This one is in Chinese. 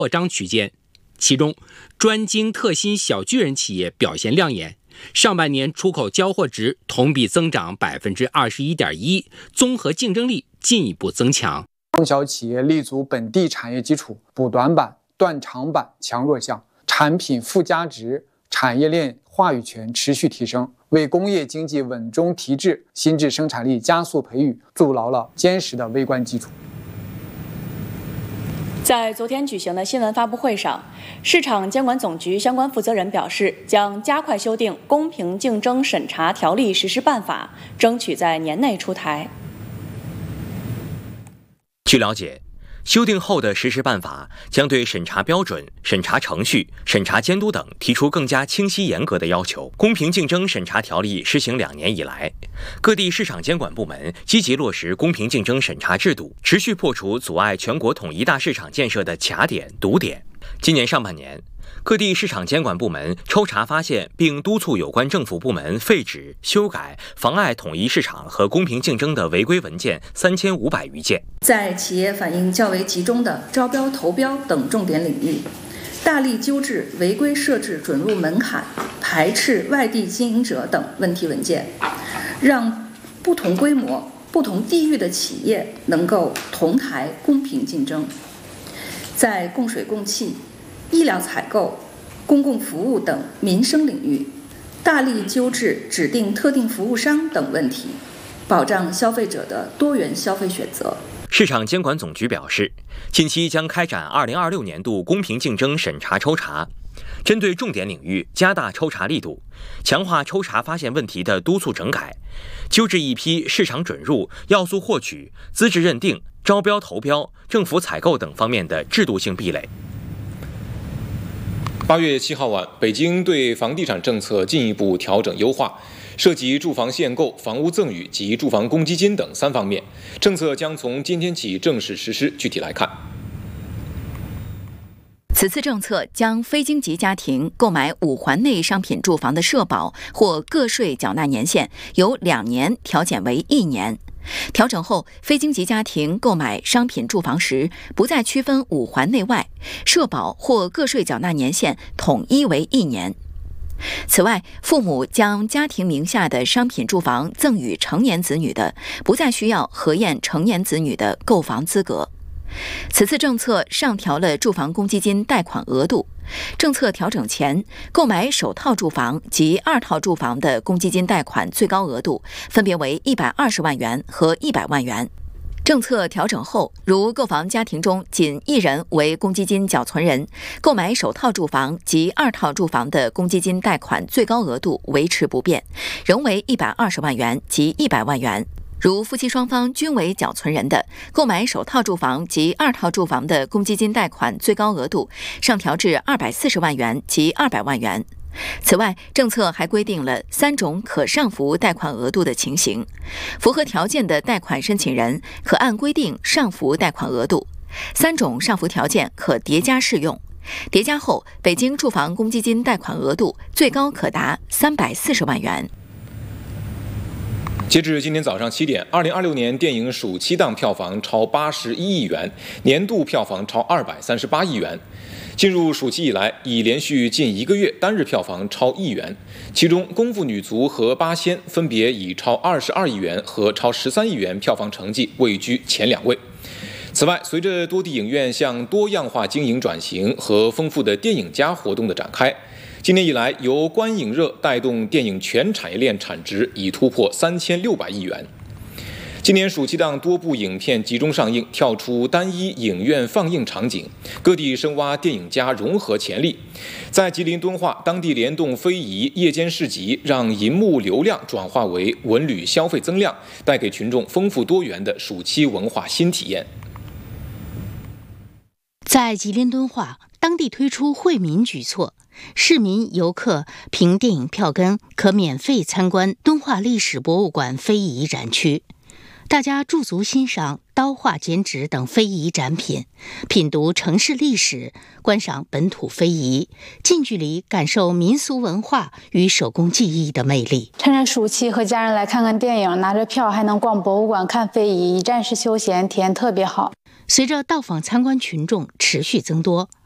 扩张区间。其中，专精特新小巨人企业表现亮眼，上半年出口交货值同比增长21.1%，综合竞争力进一步增强。 中小企业立足本地产业基础，补短板、断长板、强弱项，产品附加值、产业链话语权持续提升，为工业经济稳中提质、新质生产力加速培育筑牢了坚实的微观基础。 在昨天举行的新闻发布会上，市场监管总局相关负责人表示，将加快修订《公平竞争审查条例实施办法》，争取在年内出台。 据了解，修订后的实施办法将对审查标准、审查程序、审查监督等提出更加清晰严格的要求。公平竞争审查条例施行2年以来，各地市场监管部门积极落实公平竞争审查制度，持续破除阻碍全国统一大市场建设的卡点、堵点。今年上半年，各地市场监管部门抽查发现并督促有关政府部门废止、修改妨碍统一市场和公平竞争的违规文件3500余件。 在企业反应较为集中的招标、投标等重点领域，大力纠治违规设置准入门槛、排斥外地经营者等问题文件，让不同规模、不同地域的企业能够同台公平竞争。在供水供气、医疗采购、公共服务等民生领域，大力纠治指定特定服务商等问题，保障消费者的多元消费选择。 市场监管总局表示，近期将开展2026年度公平竞争审查抽查，针对重点领域加大抽查力度，强化抽查发现问题的督促整改，纠治一批市场准入、要素获取、资质认定、招标投标、政府采购等方面的制度性壁垒。 8月7号晚，北京对房地产政策进一步调整优化，涉及住房限购、房屋赠与及住房公积金等3方面，政策将从今天起正式实施。具体来看， 此次政策将非京籍家庭购买5环内商品住房的社保或个税缴纳年限由2年调减为1年。调整后，非京籍家庭购买商品住房时，不再区分5环内外，社保或个税缴纳年限统一为1年。此外，父母将家庭名下的商品住房赠与成年子女的，不再需要核验成年子女的购房资格。此次政策上调了住房公积金贷款额度。政策调整前，购买首套住房及2套住房的公积金贷款最高额度分别为120万元和100万元。政策调整后，如购房家庭中仅1人为公积金缴存人，购买首套住房及2套住房的公积金贷款最高额度维持不变，仍为120万元及100万元。如夫妻双方均为缴存人的，购买首套住房及2套住房的公积金贷款最高额度上调至240万元及200万元。此外，政策还规定了3种可上浮贷款额度的情形，符合条件的贷款申请人可按规定上浮贷款额度，3种上浮条件可叠加适用。叠加后，北京住房公积金贷款额度最高可达340万元。 截至今天早上7点，2026年电影暑期档票房超81亿元，年度票房超238亿元。进入暑期以来，已连续近1个月单日票房超1亿元，其中《功夫女足》和《八仙》分别以超22亿元和超13亿元票房成绩位居前2位。此外，随着多地影院向多样化经营转型和丰富的电影加活动的展开，今年以来，由观影热带动电影全产业链产值已突破3600亿元。今年暑期档多部影片集中上映，跳出单一影院放映场景，各地深挖电影加融合潜力。在吉林敦化，当地联动非遗夜间市集，让银幕流量转化为文旅消费增量，带给群众丰富多元的暑期文化新体验。 在吉林敦化，当地推出惠民举措，市民游客凭电影票根可免费参观敦化历史博物馆非遗展区，大家驻足欣赏刀画剪纸等非遗展品，品读城市历史，观赏本土非遗，近距离感受民俗文化与手工技艺的魅力。 趁着暑期和家人来看看电影，拿着票还能逛博物馆看非遗，一站式休闲，体验特别好。 随着到访参观群众持续增多，